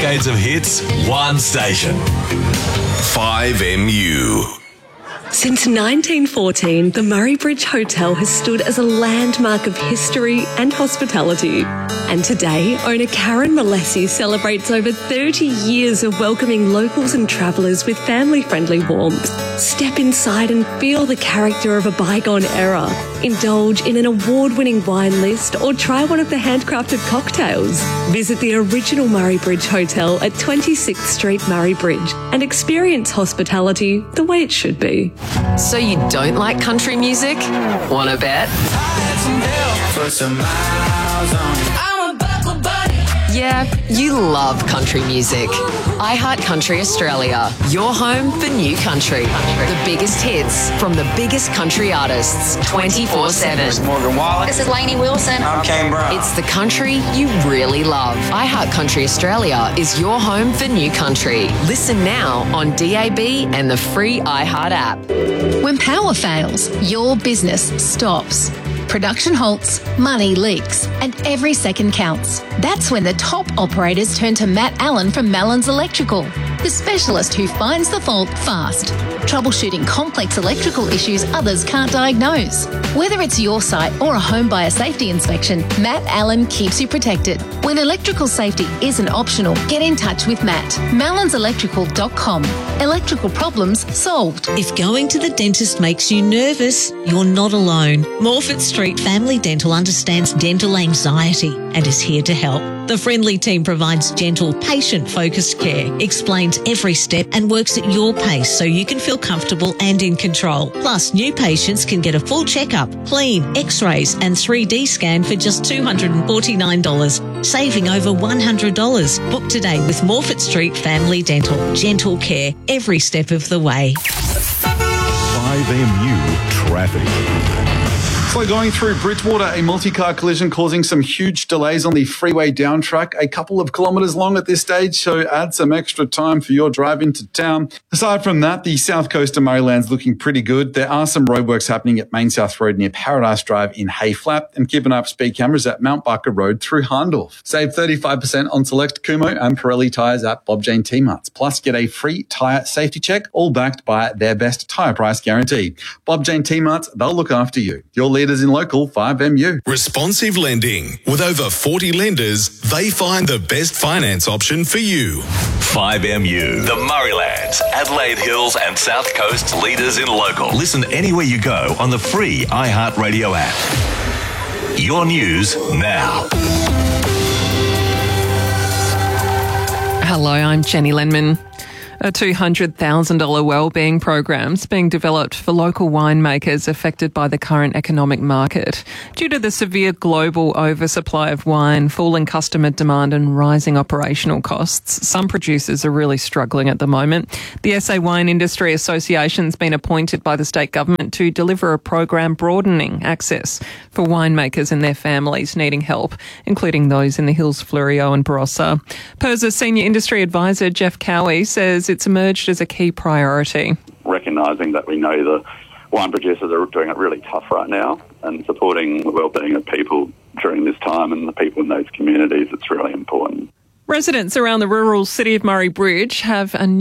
decades of hits, one station. 5MU. Since 1914, the Murray Bridge Hotel has stood as a landmark of history and hospitality. And today, owner Karen Malesi celebrates over 30 years of welcoming locals and travellers with family-friendly warmth. Step inside and feel the character of a bygone era. Indulge in an award-winning wine list or try one of the handcrafted cocktails. Visit the original Murray Bridge Hotel at 26th Street, Murray Bridge, and experience hospitality the way it should be. So you don't like country music? Wanna bet? Yeah, you love country music. iHeartCountry Australia, your home for new country. The biggest hits from the biggest country artists, 24/7. This is Morgan Wallen. This is Lainey Wilson. I'm Kane Brown. It's the country you really love. iHeartCountry Australia is your home for new country. Listen now on DAB and the free iHeart app. When power fails, your business stops. Production halts, money leaks, and every second counts. That's when the top operators turn to Matt Allen from Mallon's Electrical, the specialist who finds the fault fast, troubleshooting complex electrical issues others can't diagnose. Whether it's your site or a home buyer safety inspection, Matt Allen keeps you protected. When electrical safety isn't optional, get in touch with Matt. MallonsElectrical.com. Electrical problems solved. If going to the dentist makes you nervous, you're not alone. Morford Street Family Dental understands dental anxiety and is here to help. The friendly team provides gentle, patient-focused care, explains every step and works at your pace so you can feel comfortable and in control. Plus, new patients can get a full checkup, clean, x-rays and 3D scan for just $249, saving over $100. Book today with Morford Street Family Dental. Gentle care every step of the way. 5MU traffic. So going through Bridgewater, a multi-car collision causing some huge delays on the freeway down track, a couple of kilometres long at this stage, so add some extra time for your drive into town. Aside from that, the south coast of Maryland's looking pretty good. There are some roadworks happening at Main South Road near Paradise Drive in Hayflat, and keeping up speed cameras at Mount Barker Road through Harndorf. Save 35% on select Kumo and Pirelli tyres at Bob Jane T-Marts. Plus, get a free tyre safety check, all backed by their best tyre price guarantee. Bob Jane T-Marts, they'll look after you. Your leaders in local 5MU. Responsive lending. With over 40 lenders, they find the best finance option for you. 5MU. The Murraylands, Adelaide Hills and South Coast leaders in local. Listen anywhere you go on the free iHeartRadio app. Your news now. Hello, I'm Jenny Lenman. A $200,000 wellbeing program is being developed for local winemakers affected by the current economic market. Due to the severe global oversupply of wine, falling customer demand and rising operational costs, some producers are really struggling at the moment. The SA Wine Industry Association has been appointed by the state government to deliver a program broadening access for winemakers and their families needing help, including those in the Hills, Fleurieu and Barossa. PIRSA Senior Industry Advisor Jeff Cowie says it's emerged as a key priority. Recognising that we know the wine producers are doing it really tough right now, and supporting the wellbeing of people during this time and the people in those communities, it's really important. Residents around the rural city of Murray Bridge have a